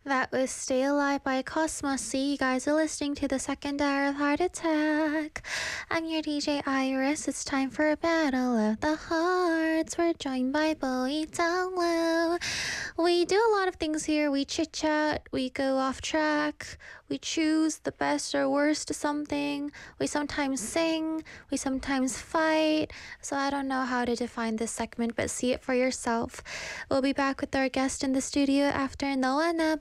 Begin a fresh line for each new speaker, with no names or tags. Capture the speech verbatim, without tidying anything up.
That was Stay Alive by Cosmos C. You guys are listening to the second hour of Heart Attack. I'm your D J Iris. It's time for a battle of the hearts. We're joined by Bowie down low. We do a lot of things here. We chit chat, we go off track, we choose the best or worst of something. We sometimes sing, we sometimes fight. So I don't know how to define this segment, but see it for yourself. We'll be back with our guest in the studio after Noah